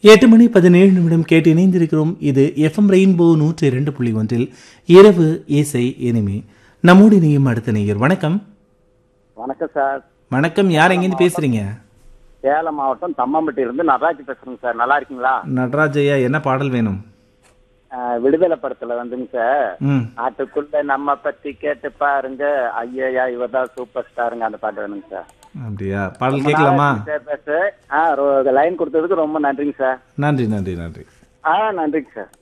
8:17 கேட்டு இணைந்திருக்கிறோம். இது எஃப்எம் ரெயின்போ 102.1 இரவு இசை இனிமே. நம்மோடு இணையும் அடுத்த நேயர். வணக்கம். வணக்கம் சார். வணக்கம். யார் எங்கேருந்து பேசுறீங்க? சேலம் மாவட்டம் தம்மம்பட்டியிலிருந்து நடராஜ் பேசுறேங்க சார். நல்லா இருக்கீங்களா? நடராஜையா, என்ன பாடல் வேணும்? விடுதலை படத்துல வந்துங்க சார், நாட்டுக்குள்ள நம்ம பத்தி கேட்டு பாருங்க, ஐயா இவர்தான் சூப்பர் ஸ்டாருங்க, அந்த பாட்டு வேணுங்க சார். அப்படியா? பாடல் கேட்கலாமா? லைன் கொடுத்ததுக்கு ரொம்ப நன்றிங்க சார். நன்றி நன்றி நன்றி. நன்றிங்க சார்.